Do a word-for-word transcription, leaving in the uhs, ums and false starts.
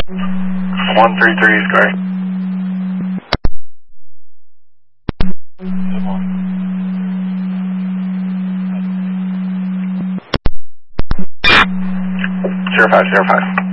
one three three is correct. Zero five zero five.